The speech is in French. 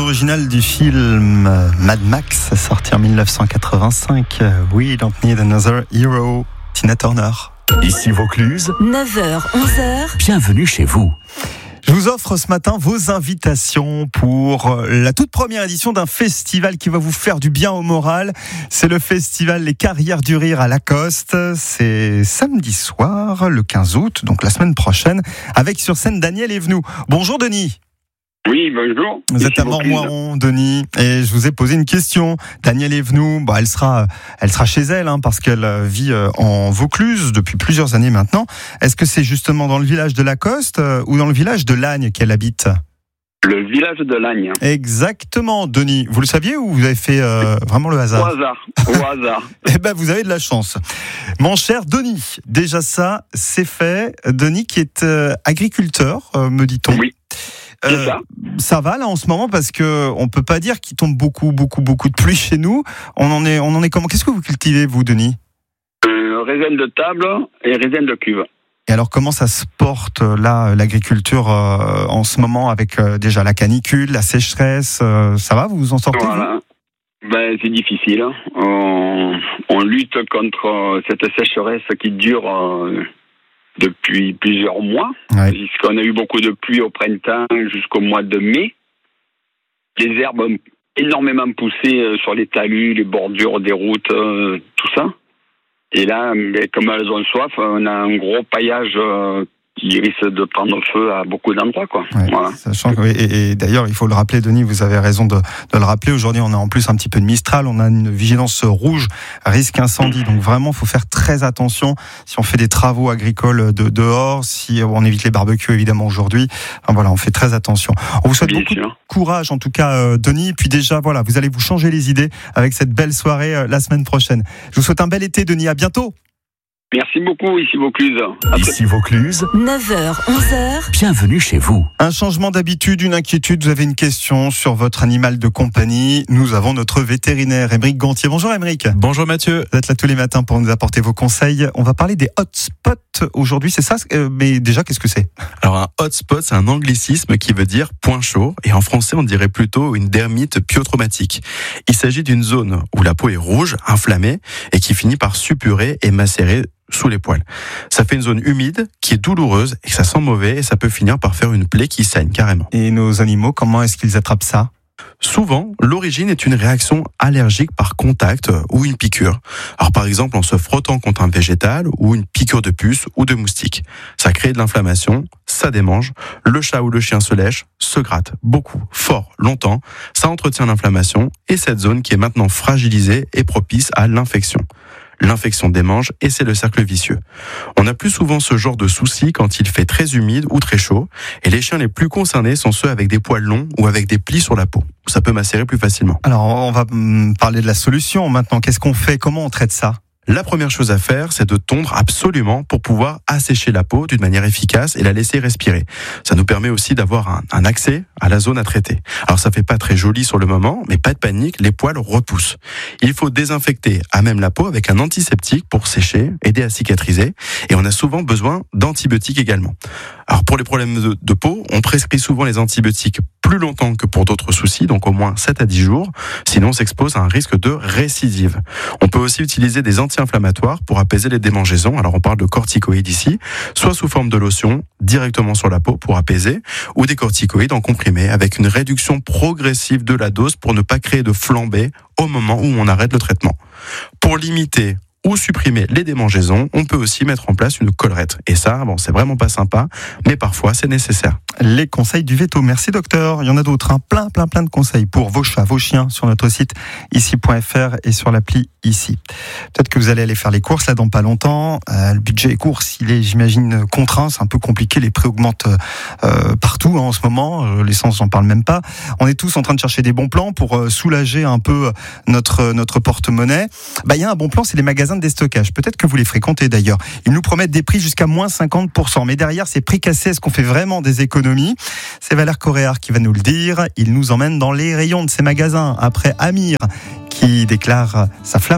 originale du film Mad Max, sorti en 1985. We Don't Need Another Hero, Tina Turner. Ici Vaucluse, 9h, 11h. bienvenue chez vous. Je vous offre ce matin vos invitations pour la toute première édition d'un festival qui va vous faire du bien au moral. C'est le festival Les Carrières du Rire à Lacoste. C'est samedi soir, le 15 août, donc la semaine prochaine, avec sur scène Daniel Evenou. Bonjour Denis. Oui, bonjour. Vous êtes à Montmoiron, Denis, et je vous ai posé une question. Daniel Evenou, elle sera chez elle, parce qu'elle vit en Vaucluse depuis plusieurs années maintenant. Est-ce que c'est justement dans le village de Lacoste ou dans le village de Lagne qu'elle habite ? Le village de Lagne. Exactement, Denis. Vous le saviez ou vous avez fait vraiment le hasard ? Au hasard. Eh ben, vous avez de la chance. Mon cher Denis, déjà ça, c'est fait. Denis qui est agriculteur, me dit-on. Oui. Ça va là en ce moment parce que on peut pas dire qu'il tombe beaucoup de pluie chez nous. On en est comment ? Qu'est-ce que vous cultivez vous, Denis ? Raisin de table et raisin de cuve. Et alors comment ça se porte là l'agriculture en ce moment avec déjà la canicule, la sécheresse, ça va, vous vous en sortez Voilà. C'est difficile. On lutte contre cette sécheresse qui dure depuis plusieurs mois, puisqu'on a eu beaucoup de pluie au printemps jusqu'au mois de mai. Les herbes ont énormément poussé sur les talus, les bordures des routes, tout ça. Et là, comme elles ont soif, on a un gros paillage qui risque de prendre feu à beaucoup d'endroits, quoi. Ouais, voilà. Sachant que, et d'ailleurs, il faut le rappeler, Denis, vous avez raison de le rappeler. Aujourd'hui, on a en plus un petit peu de Mistral, on a une vigilance rouge, risque incendie. Donc vraiment, il faut faire très attention si on fait des travaux agricoles dehors, si on évite les barbecues évidemment aujourd'hui. Enfin, voilà, on fait très attention. On vous souhaite beaucoup de courage, en tout cas, Denis. Puis déjà, voilà, vous allez vous changer les idées avec cette belle soirée la semaine prochaine. Je vous souhaite un bel été, Denis. À bientôt. Merci beaucoup, ici Vaucluse. Ici Vaucluse, 9h, 11h. bienvenue chez vous. Un changement d'habitude, une inquiétude, vous avez une question sur votre animal de compagnie. Nous avons notre vétérinaire, Aymeric Gontier. Bonjour Aymeric. Bonjour Mathieu. Vous êtes là tous les matins pour nous apporter vos conseils. On va parler des hotspots aujourd'hui, c'est ça ? Mais déjà, qu'est-ce que c'est ? Alors un hotspot, c'est un anglicisme qui veut dire point chaud, et en français on dirait plutôt une dermite pyotraumatique. Il s'agit d'une zone où la peau est rouge, inflammée, et qui finit par suppurer et macérer sous les poils. Ça fait une zone humide qui est douloureuse et que ça sent mauvais, et ça peut finir par faire une plaie qui saigne carrément. Et nos animaux, comment est-ce qu'ils attrapent ça ? Souvent, l'origine est une réaction allergique par contact ou une piqûre. Alors par exemple en se frottant contre un végétal ou une piqûre de puce ou de moustique. Ça crée de l'inflammation, ça démange, le chat ou le chien se lèche, se gratte beaucoup, fort, longtemps, ça entretient l'inflammation et cette zone qui est maintenant fragilisée est propice à l'infection. L'infection démange et c'est le cercle vicieux. On a plus souvent ce genre de soucis quand il fait très humide ou très chaud, et les chiens les plus concernés sont ceux avec des poils longs ou avec des plis sur la peau. Ça peut macérer plus facilement. Alors, on va parler de la solution maintenant. Qu'est-ce qu'on fait ? Comment on traite ça ? La première chose à faire, c'est de tondre absolument pour pouvoir assécher la peau d'une manière efficace et la laisser respirer. Ça nous permet aussi d'avoir un accès à la zone à traiter. Alors ça fait pas très joli sur le moment, mais pas de panique, les poils repoussent. Il faut désinfecter à même la peau avec un antiseptique pour sécher, aider à cicatriser, et on a souvent besoin d'antibiotiques également. Alors pour les problèmes de peau, on prescrit souvent les antibiotiques plus longtemps que pour d'autres soucis, donc au moins 7 à 10 jours, sinon on s'expose à un risque de récidive. On peut aussi utiliser des anti-inflammatoires pour apaiser les démangeaisons, alors on parle de corticoïdes ici, soit sous forme de lotion, directement sur la peau pour apaiser, ou des corticoïdes en comprimé, avec une réduction progressive de la dose pour ne pas créer de flambée au moment où on arrête le traitement. Pour limiter ou supprimer les démangeaisons, on peut aussi mettre en place une collerette. Et ça, c'est vraiment pas sympa, mais parfois c'est nécessaire. Les conseils du veto. Merci docteur. Il y en a d'autres, plein de conseils pour vos chats, vos chiens sur notre site ici.fr et sur l'appli ici. Peut-être que vous allez aller faire les courses là dans pas longtemps. Le budget courses, il est, j'imagine, contraint. C'est un peu compliqué. Les prix augmentent partout en ce moment. L'essence, j'en parle même pas. On est tous en train de chercher des bons plans pour soulager un peu notre porte-monnaie. Il y a un bon plan, c'est les magasins de déstockage. Peut-être que vous les fréquentez d'ailleurs. Ils nous promettent des prix jusqu'à moins 50%. Mais derrière ces prix cassés, est-ce qu'on fait vraiment des économies ? C'est Valère Coréard qui va nous le dire. Il nous emmène dans les rayons de ces magasins après Amir qui déclare sa flamme